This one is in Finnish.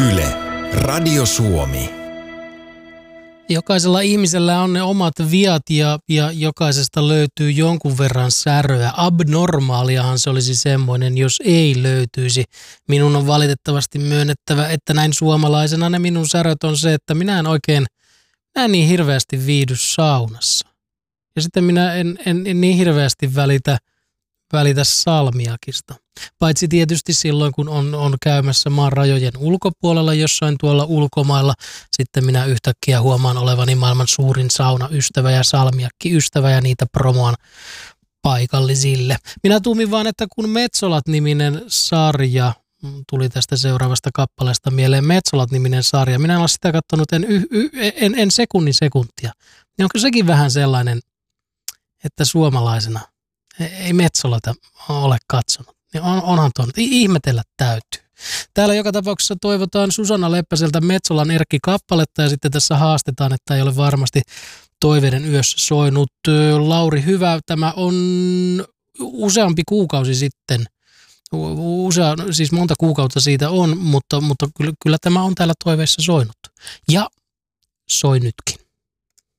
Yle, Radio Suomi. Jokaisella ihmisellä on ne omat viat ja jokaisesta löytyy jonkun verran säröä. Abnormaaliahan se olisi semmoinen, jos ei löytyisi. Minun on valitettavasti myönnettävä, että näin suomalaisena ne minun säröt on se, että minä en niin hirveästi viihdy saunassa. Ja sitten minä en niin hirveästi välitä salmiakista. Paitsi tietysti silloin, kun on käymässä maan rajojen ulkopuolella jossain tuolla ulkomailla, sitten minä yhtäkkiä huomaan olevani maailman suurin saunaystävä ja salmiakkiystävä ja niitä promoan paikallisille. Minä tuumin vaan, että kun Metsolat-niminen sarja, tuli tästä seuraavasta kappaleesta mieleen Metsolat-niminen sarja, minä en ole sitä katsonut en sekunnin sekuntia, niin onko sekin vähän sellainen, että suomalaisena ei Metsolata ole katsonut. Niin onhan tuon, ihmetellä täytyy. Täällä joka tapauksessa toivotaan Susanna Leppäseltä Metsolan Erkki-kappaletta ja sitten tässä haastetaan, että ei ole varmasti Toiveiden yössä soinut. Lauri, hyvä. Tämä on useampi kuukausi sitten. Siis monta kuukautta siitä on, mutta kyllä tämä on täällä Toiveissa soinut. Ja soi nytkin.